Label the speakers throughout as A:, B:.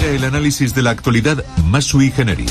A: Llega el análisis de la actualidad más sui generis.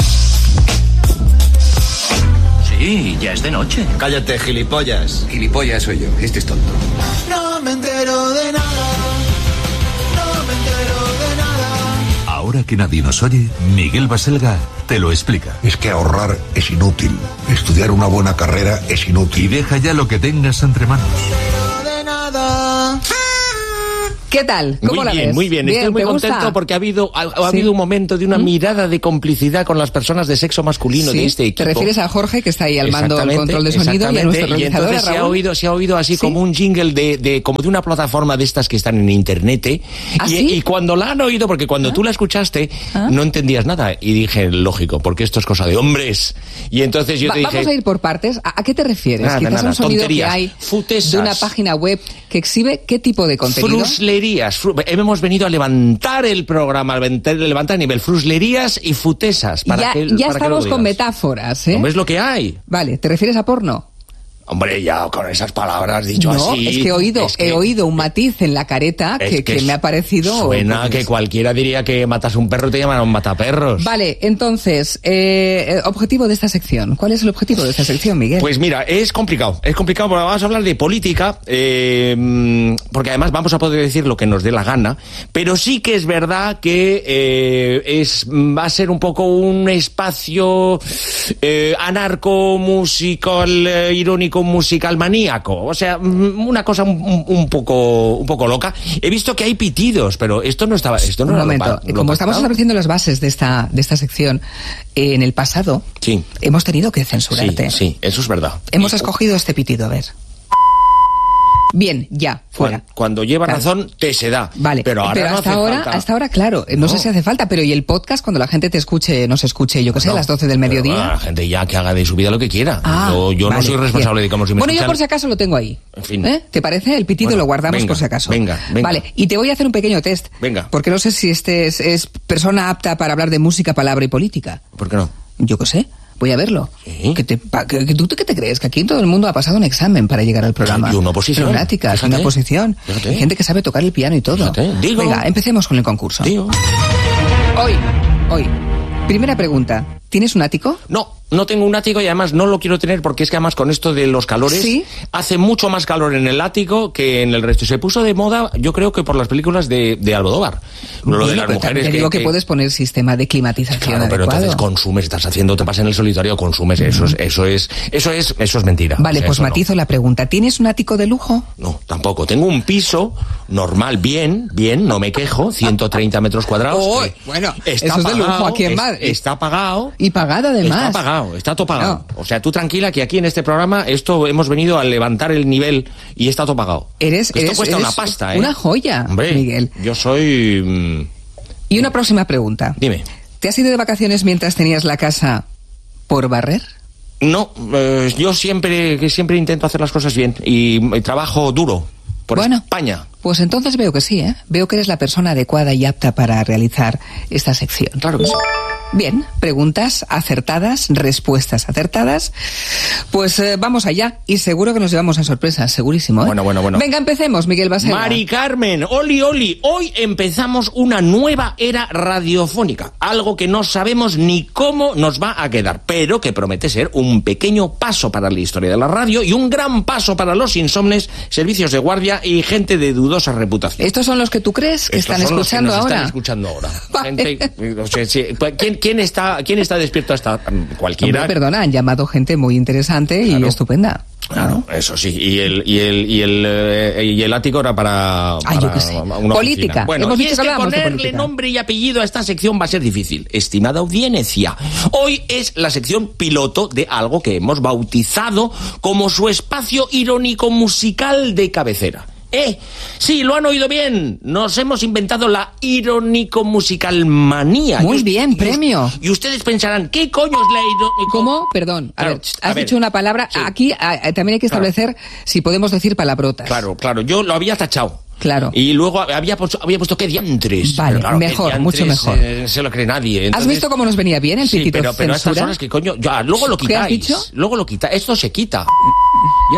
B: Sí, ya es de noche.
C: Cállate, gilipollas.
D: Gilipollas soy yo, este es tonto.
E: No me entero de nada. No me entero de nada.
A: Ahora que nadie nos oye, Miguel Baselga te lo explica.
F: Es que ahorrar es inútil. Estudiar una buena carrera es inútil.
A: Y deja ya lo que tengas entre manos.
E: No me entero de nada.
G: ¿Qué tal? ¿Cómo la ves?
H: Muy bien. Estoy muy contento porque ha habido un momento de una mirada de complicidad con las personas de sexo masculino de este equipo.
G: Te refieres a Jorge, que está ahí al mando del control de sonido, y a nuestro realizador,
H: y entonces se ha oído así como un jingle como de una plataforma de estas que están en internet. Y cuando la han oído, porque cuando tú la escuchaste, no entendías nada. Y dije, lógico, porque esto es cosa de hombres. Y entonces yo te dije...
G: Vamos a ir por partes. ¿A qué te refieres?
H: Quizás
G: un sonido
H: tonterías,
G: que hay
H: futesas,
G: de una página web que exhibe qué tipo de contenido.
H: Hemos venido a levantar el programa, a levantar a nivel fruslerías y futesas.
G: Ya estamos con metáforas, ¿eh?
H: ¿No ves lo que hay?
G: Vale, ¿te refieres a porno?
H: Hombre, ya con esas palabras dicho así...
G: No, es que he oído un matiz en la careta que me ha parecido...
H: Suena que cualquiera diría que matas un perro y te llaman a un mataperros.
G: Vale, entonces, objetivo de esta sección. ¿Cuál es el objetivo de esta sección, Miguel?
H: Pues mira, es complicado porque vamos a hablar de política, porque además vamos a poder decir lo que nos dé la gana, pero sí que es verdad que va a ser un poco un espacio anarco, musical, irónico, musical maníaco, o sea, una cosa un poco loca. He visto que hay pitidos, pero esto no estaba...
G: Un momento, como estamos estableciendo las bases de esta sección, en el pasado hemos tenido que censurarte.
H: Sí, eso es verdad.
G: Hemos escogido este pitido, a ver. Bien, ya, fuera.
H: Cuando lleva razón, te se da.
G: Vale,
H: pero ahora no
G: hasta ahora, claro, no sé si hace falta, pero ¿y el podcast cuando la gente nos escuche, yo que sé, a las 12 del mediodía?
H: La gente ya que haga de su vida lo que quiera. Yo no soy responsable de cómo se me escuchan.
G: Yo por si acaso lo tengo ahí.
H: En fin.
G: ¿Te parece? El pitido lo guardamos por si acaso.
H: Venga.
G: Vale, y te voy a hacer un pequeño test.
H: Venga.
G: Porque no sé si este es persona apta para hablar de música, palabra y política.
H: ¿Por qué no?
G: Yo qué sé. Voy a verlo.
H: ¿Sí?
G: ¿Tú qué te crees? Que aquí todo el mundo ha pasado un examen para llegar al programa.
H: Y una oposición.
G: Una oposición.
H: Fíjate.
G: Hay gente que sabe tocar el piano y todo.
H: Digo.
G: Venga, empecemos con el concurso. Hoy. Primera pregunta. ¿Tienes un ático?
H: No tengo un ático y además no lo quiero tener porque es que además con esto de los calores hace mucho más calor en el ático que en el resto. Se puso de moda, yo creo que por las películas de Almodóvar. Lo de las mujeres.
G: Te digo que puedes poner sistema de climatización
H: claro, pero
G: adecuado.
H: Entonces consumes, te pasas en el solitario, consumes, eso es mentira.
G: Vale,
H: o sea,
G: pues matizo la pregunta. ¿Tienes un ático de lujo?
H: No, tampoco. Tengo un piso normal, bien, no me quejo, 130 metros cuadrados.
G: Bueno,
H: está
G: eso es
H: pagado,
G: de lujo aquí en Madrid.
H: Está pagado.
G: Y pagado además.
H: Está todo pagado.
G: No.
H: O sea, tú tranquila que aquí en este programa hemos venido a levantar el nivel y está todo pagado. Esto cuesta una pasta,
G: una joya,
H: hombre, Miguel. Yo soy...
G: Y una próxima pregunta.
H: Dime.
G: ¿Te has ido de vacaciones mientras tenías la casa por barrer?
H: No, yo siempre intento hacer las cosas bien y trabajo duro por España.
G: Pues entonces veo que sí, ¿eh? Veo que eres la persona adecuada y apta para realizar esta sección.
H: Claro que sí.
G: Bien, preguntas acertadas, respuestas acertadas. Pues vamos allá y seguro que nos llevamos a sorpresas, segurísimo, ¿eh?
H: Bueno.
G: Venga, empecemos, Miguel Baselga.
H: Mari Carmen, oli, hoy empezamos una nueva era radiofónica, algo que no sabemos ni cómo nos va a quedar, pero que promete ser un pequeño paso para la historia de la radio y un gran paso para los insomnes, servicios de guardia y gente de dudosa reputación.
G: ¿Estos son los que tú crees que están escuchando ahora?
H: Están escuchando ahora. Gente, o sea, ¿Quién está despierto hasta cualquiera?
G: Hombre, perdona, han llamado gente muy interesante y estupenda.
H: Claro, eso sí. Y el ático era para
G: yo qué sé.
H: Una
G: política.
H: Oficina. Bueno,
G: hemos
H: y
G: dicho
H: es que ponerle
G: política.
H: nombre y apellido a esta sección va a ser difícil. Estimada audiencia, hoy es la sección piloto de algo que hemos bautizado como su espacio irónico musical de cabecera. Sí, lo han oído bien. Nos hemos inventado la irónico musical manía.
G: Muy bien, premio.
H: Y ustedes pensarán, ¿qué coño es la irónico?
G: ¿Cómo? Perdón.
H: Claro,
G: has dicho una palabra. Sí. Aquí también hay que establecer si podemos decir palabrotas.
H: Claro. Yo lo había tachado.
G: Claro.
H: Y luego había puesto que diantres.
G: Vale,
H: claro,
G: mejor,
H: diantres,
G: mucho mejor.
H: Se lo cree nadie. Entonces...
G: ¿Has visto cómo nos venía bien el pitito
H: pero a estas horas que coño... luego lo quitáis.
G: ¿Qué has dicho?
H: Luego lo quitáis. Esto se quita.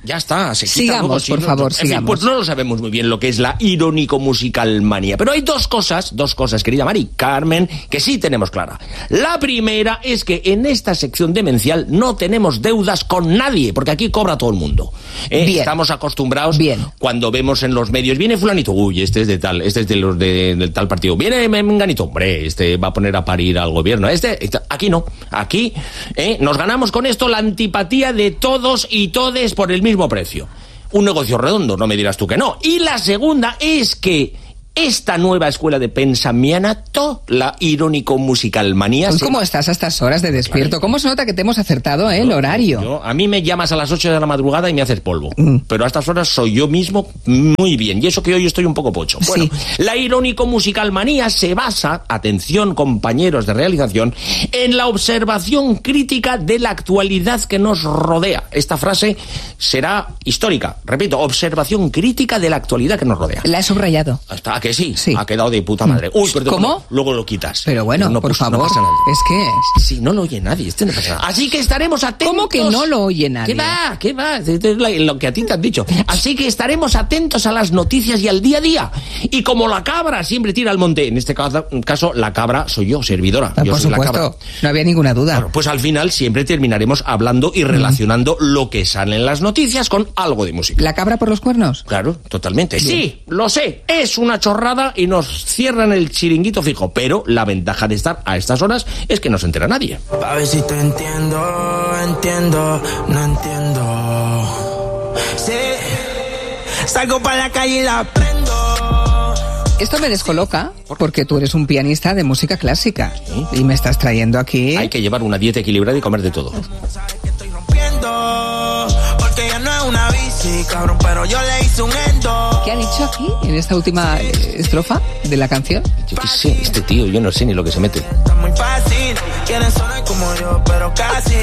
H: Ya está, se quita.
G: Sigamos,
H: luego,
G: por favor,
H: en fin,
G: sigamos.
H: pues no lo sabemos muy bien lo que es la irónico-musical manía. Pero hay dos cosas, querida Mari Carmen, que sí tenemos clara. La primera es que en esta sección demencial no tenemos deudas con nadie, porque aquí cobra todo el mundo.
G: Bien.
H: Estamos acostumbrados,
G: Bien.
H: cuando vemos en los medios, viene fulanito, uy, este es de tal, este es de los del tal partido, viene menganito, hombre, este va a poner a parir al gobierno, aquí no, aquí nos ganamos con esto la antipatía de todos y todes por el mismo precio. Un negocio redondo, no me dirás tú que no. Y la segunda es que esta nueva escuela de pensamiento, la irónico-musical manía...
G: ¿Cómo estás a estas horas de despierto? ¿Cómo se nota que te hemos acertado el horario?
H: A mí me llamas a las 8 de la madrugada y me haces polvo. Pero a estas horas soy yo mismo muy bien. Y eso que hoy estoy un poco pocho. Bueno,
G: Sí.
H: la irónico-musical manía se basa, atención compañeros de realización, en la observación crítica de la actualidad que nos rodea. Esta frase será histórica. Repito, observación crítica de la actualidad que nos rodea.
G: La he subrayado.
H: ¿Está que sí?
G: Sí.
H: Ha quedado de puta madre. Uy, perdón.
G: ¿Cómo?
H: Luego lo quitas.
G: Pero bueno,
H: No,
G: por
H: pues,
G: favor,
H: no pasa nada.
G: es que...
H: Sí, no lo oye nadie, no pasa nada. Así que estaremos atentos.
G: ¿Cómo que no lo oye nadie?
H: ¿Qué va? Esto es lo que a ti te han dicho. Así que estaremos atentos a las noticias y al día a día. Y como la cabra siempre tira al monte, en este caso la cabra soy yo, servidora. Yo
G: Por
H: soy la
G: supuesto,
H: cabra.
G: no había ninguna duda.
H: Bueno, pues al final siempre terminaremos hablando y relacionando lo que sale en las noticias con algo de música.
G: ¿La cabra por los cuernos?
H: Claro, totalmente. Sí, lo sé, es una chorrada y nos cierran el chiringuito fijo, pero la ventaja de estar a estas horas es que no se entera nadie.
E: A ver si te entiendo, no entiendo. Sí, salgo para la calle y la prendo.
G: Esto me descoloca porque tú eres un pianista de música clásica y me estás trayendo aquí...
H: Hay que llevar una dieta equilibrada y comer de todo.
E: Sabes que estoy rompiendo, porque ya no es una bici, cabrón, pero yo le hice un endo.
G: ¿Qué ha dicho aquí en esta última estrofa de la canción?
H: Yo qué sé, este tío, yo no sé ni lo que se mete.
E: Está muy fácil, quieren sonar como yo, pero casi.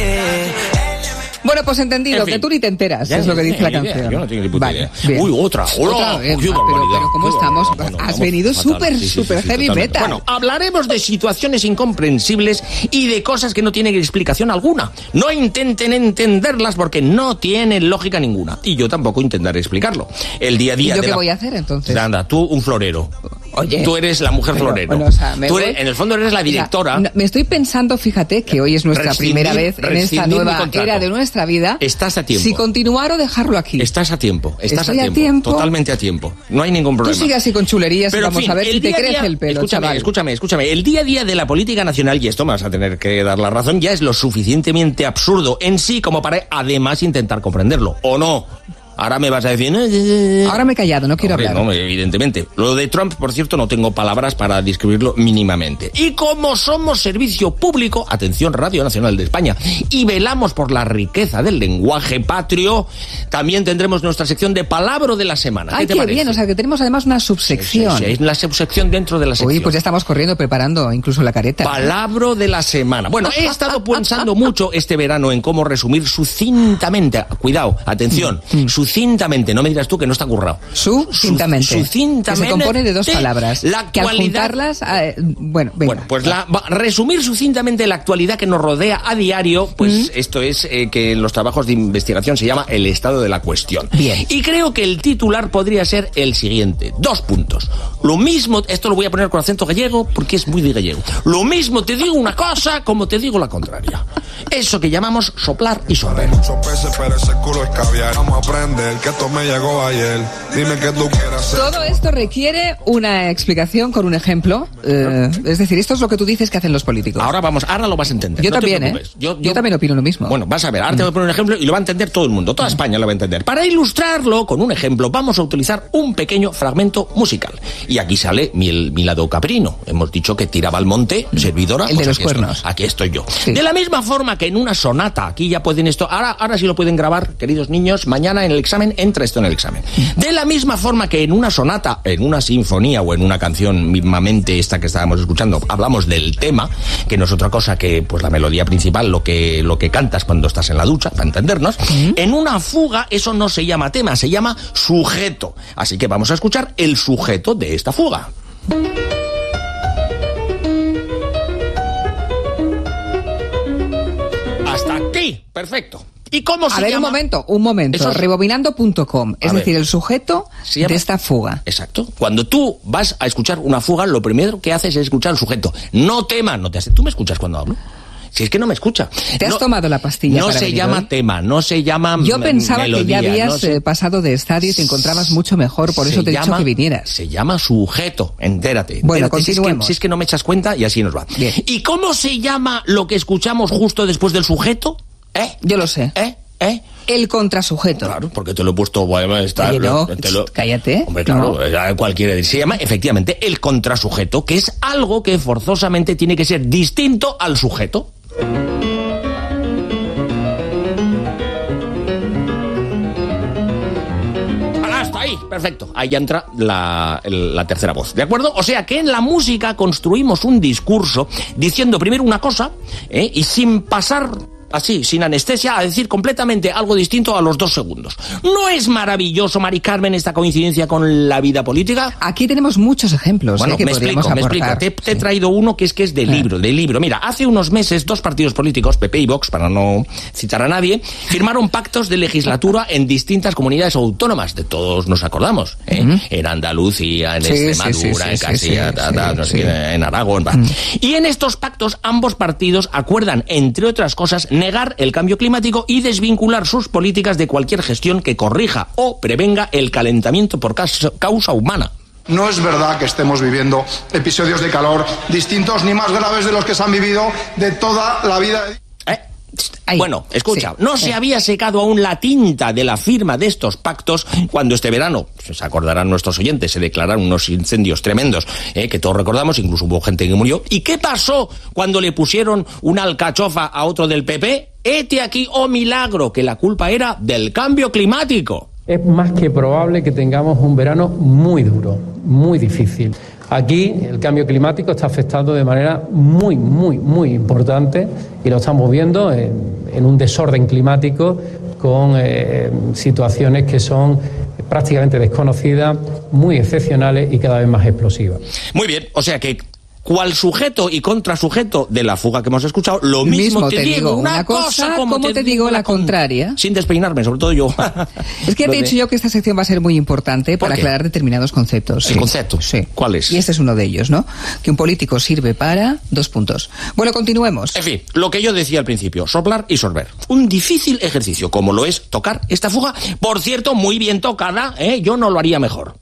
G: Bueno, pues entendido,
H: En fin.
G: que tú ni te enteras,
H: Ya,
G: es lo que dice la
H: ni idea,
G: canción.
H: yo no tengo ni puta
G: Vale,
H: idea.
G: bien.
H: Uy, otra. Hola.
G: Otra vez,
H: Qué
G: pero
H: barbaridad.
G: ¿cómo
H: Qué
G: estamos?
H: barbaridad.
G: Has
H: Vamos
G: venido
H: fatal.
G: súper,
H: Sí,
G: súper heavy
H: totalmente.
G: metal.
H: Bueno, hablaremos de situaciones incomprensibles y de cosas que no tienen explicación alguna. No intenten entenderlas porque no tienen lógica ninguna. Y yo tampoco intentaré explicarlo. El día a día
G: ¿Y yo
H: de
G: qué
H: la-
G: voy a hacer entonces?
H: Anda, tú un florero.
G: Oye.
H: Tú eres la mujer
G: Pero,
H: florero.
G: bueno, o sea, me
H: Tú
G: voy-
H: eres- en el fondo eres la directora.
G: O sea, me estoy pensando, fíjate, que hoy es nuestra
H: Rescindir-
G: primera vez en esta
H: rescindir mi
G: nueva
H: contrato.
G: era de nuestra vida.
H: Estás a tiempo.
G: Si continuar o dejarlo aquí.
H: Estás a tiempo,
G: Estoy a tiempo.
H: totalmente a tiempo. No hay ningún
G: Tú
H: problema.
G: sigue así con chulerías y
H: Pero, en
G: vamos
H: fin,
G: a ver
H: el
G: si te
H: día a
G: crece
H: día-
G: el pelo, chaval.
H: Escúchame. El día a día de la política nacional, y esto me vas a tener que dar la razón, ya es lo suficientemente absurdo en sí como para además intentar comprenderlo. ¿O no? Ahora me vas a decir...
G: Ahora me he callado, no quiero
H: Hombre,
G: hablar.
H: no, evidentemente. Lo de Trump, por cierto, no tengo palabras para describirlo mínimamente. Y como somos servicio público, atención, Radio Nacional de España, y velamos por la riqueza del lenguaje patrio, también tendremos nuestra sección de Palabra de la Semana.
G: Ay,
H: ¿Qué te
G: qué
H: parece?
G: bien, o sea que tenemos además una subsección.
H: Sí, es la subsección dentro de la sección.
G: Uy, pues ya estamos corriendo, preparando incluso la careta.
H: Palabra de la semana. Bueno, he estado pensando mucho este verano en cómo resumir sucintamente, cuidado, atención, sucintamente, no me dirás tú que no está currado.
G: Sucintamente.
H: Sucintamente.
G: Que se compone de dos palabras.
H: La
G: que al
H: actualidad.
G: juntarlas, bueno, venga.
H: Bueno, pues resumir sucintamente la actualidad que nos rodea a diario, pues esto es que en los trabajos de investigación se llama el estado de la cuestión.
G: Bien.
H: Y creo que el titular podría ser el siguiente. 2 puntos. Lo mismo, esto lo voy a poner con acento gallego porque es muy de gallego. Lo mismo te digo una cosa como te digo la contraria. Eso que llamamos soplar y sorber.
C: Muchos peces, pero ese culo es caviar. Vamos a aprender que esto me llegó ayer. Dime qué tú quieras hacer.
G: Todo esto requiere una explicación con un ejemplo. Es decir, esto es lo que tú dices que hacen los políticos.
H: Ahora lo vas a entender.
G: Yo
H: no te
G: también,
H: preocupes.
G: Yo también opino lo mismo.
H: Bueno, vas a ver, ahora te voy a poner un ejemplo y lo va a entender todo el mundo, toda España lo va a entender. Para ilustrarlo con un ejemplo, vamos a utilizar un pequeño fragmento musical. Y aquí sale mi lado caprino. Hemos dicho que tiraba al monte, servidora.
G: El de
H: pues
G: los
H: aquí estoy,
G: cuernos.
H: aquí estoy yo.
G: Sí.
H: De la misma forma que en una sonata, aquí ya pueden esto, ahora sí lo pueden grabar, queridos niños, mañana en el examen, entra esto en el examen. De la misma forma que en una sonata, en una sinfonía o en una canción mismamente esta que estábamos escuchando, hablamos del tema, que no es otra cosa que pues la melodía principal, lo que cantas cuando estás en la ducha, para entendernos. En una fuga eso no se llama tema, se llama sujeto. Así que vamos a escuchar el sujeto de esta fuga. Hasta aquí, perfecto. ¿Y cómo se llama?
G: A ver, un momento.
H: Eso es...
G: Rebobinando.com, es decir, el sujeto de esta fuga.
H: Exacto. Cuando tú vas a escuchar una fuga, lo primero que haces es escuchar el sujeto. No tema, no te haces. ¿Tú me escuchas cuando hablo? Si es que no me escucha.
G: ¿Te has tomado la pastilla?
H: No se llama
G: hoy?
H: Tema, no se llama
G: Yo pensaba
H: melodía,
G: que ya habías pasado de estadio y te encontrabas mucho mejor, por eso te he dicho que vinieras.
H: Se llama sujeto, entérate.
G: Bueno,
H: continuemos. Si es que no me echas cuenta y así nos va.
G: Bien.
H: ¿Y cómo se llama lo que escuchamos justo después del sujeto?
G: Yo lo sé. El contrasujeto.
H: Claro, porque te lo he puesto... Bueno,
G: Oye, no, cállate.
H: Hombre, claro, no. Cualquiera. Se llama efectivamente el contrasujeto, que es algo que forzosamente tiene que ser distinto al sujeto. Hasta ahí, perfecto. Ahí entra la tercera voz, ¿de acuerdo? O sea que en la música construimos un discurso diciendo primero una cosa y sin pasar... así, sin anestesia, a decir completamente algo distinto a los 2 segundos. ¿No es maravilloso, Mari Carmen, esta coincidencia con la vida política?
G: Aquí tenemos muchos ejemplos.
H: Bueno,
G: que
H: me explico. Te he traído uno que es de libro. Mira, hace unos meses 2 partidos políticos, PP y Vox, para no citar a nadie, firmaron pactos de legislatura en distintas comunidades autónomas. De todos nos acordamos, En Andalucía, en Extremadura, en Castilla, en Aragón. Y en estos pactos ambos partidos acuerdan, entre otras cosas, negar el cambio climático y desvincular sus políticas de cualquier gestión que corrija o prevenga el calentamiento por causa humana.
D: No es verdad que estemos viviendo episodios de calor distintos ni más graves de los que se han vivido de toda la vida.
H: Bueno, escucha, no se había secado aún la tinta de la firma de estos pactos cuando este verano, se acordarán nuestros oyentes, se declararon unos incendios tremendos, que todos recordamos, incluso hubo gente que murió. ¿Y qué pasó cuando le pusieron una alcachofa a otro del PP? Hete aquí, oh milagro, que la culpa era del cambio climático.
I: Es más que probable que tengamos un verano muy duro, muy difícil. Aquí el cambio climático está afectando de manera muy, muy, muy importante y lo estamos viendo en un desorden climático con situaciones que son prácticamente desconocidas, muy excepcionales y cada vez más explosivas.
H: Muy bien, o sea que... cual sujeto y contrasujeto de la fuga que hemos escuchado, lo mismo te digo una cosa como te digo la contraria. Sin despeinarme, sobre todo yo.
G: Es que te he dicho yo que esta sección va a ser muy importante para aclarar determinados conceptos.
H: ¿El concepto?
G: Sí.
H: ¿Cuál es?
G: Y este es uno de ellos, ¿no? Que un político sirve para... Bueno, continuemos.
H: En fin, lo que yo decía al principio, soplar y sorber. Un difícil ejercicio, como lo es tocar esta fuga. Por cierto, muy bien tocada, yo no lo haría mejor.